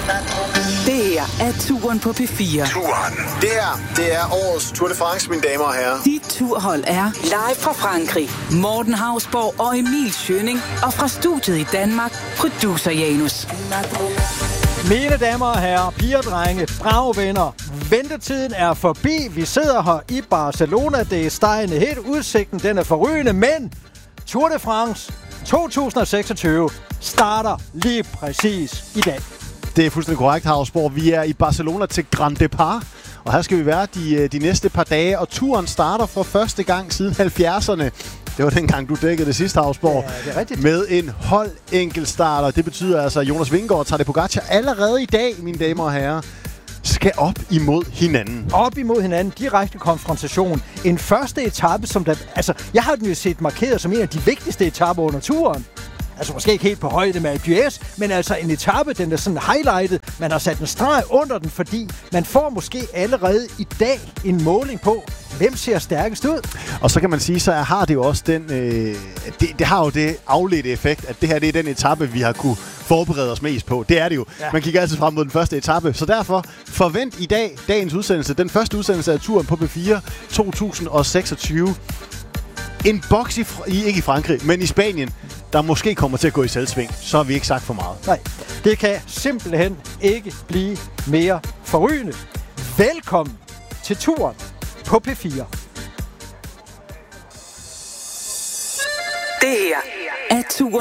Det her er Turen på P4. Turen. Det her, det er årets Tour de France, mine damer og herrer. Dit turhold er live fra Frankrig. Morten Hausborg og Emil Schønning. Og fra studiet i Danmark, producer Janus. Mine damer og herrer, piger og drenge, brave venner. Ventetiden er forbi. Vi sidder her i Barcelona. Det er stegende helt. Udsigten, den er forrygende. Men Tour de France 2026 starter lige præcis i dag. Det er fuldstændig korrekt, Hausborg. Vi er i Barcelona til Grand Depart, og her skal vi være de næste par dage, og turen starter for første gang siden 70'erne. Det var dengang, du dækkede det sidste, Hausborg. Ja, det er rigtigt. Med en hold-enkeltstarter. Det betyder altså, at Jonas Vingegaard tager det Pogacar allerede i dag, mine damer og herrer, skal op imod hinanden. Op imod hinanden. Direkte konfrontation. En første etape, som der... Altså, jeg har den jo set markeret som en af de vigtigste etaper under turen. Altså måske ikke helt på højde med Alpe d'Huez, men altså en etape, den er sådan highlightet. Man har sat en streg under den, fordi man får måske allerede i dag en måling på, hvem ser stærkest ud. Og så kan man sige, så har det jo også den... Det har jo det afledte effekt, at det her det er den etape, vi har kunne forberede os mest på. Det er det jo. Ja. Man kigger altid frem mod den første etape. Så derfor forvent i dag dagens udsendelse, den første udsendelse af turen på P4 2026. En boks ikke i Frankrig, men i Spanien, der måske kommer til at gå i selvsving. Så har vi ikke sagt for meget. Nej, det kan simpelthen ikke blive mere forrygende. Velkommen til turen på P4. Det her er Turen